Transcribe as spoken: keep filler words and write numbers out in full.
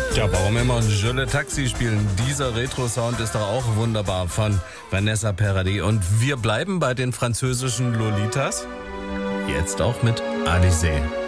Ja, warum immer Je le Taxi spielen? Dieser Retro-Sound ist doch auch wunderbar von Vanessa Paradis. Und wir bleiben bei den französischen Lolitas. Jetzt auch mit Alizée.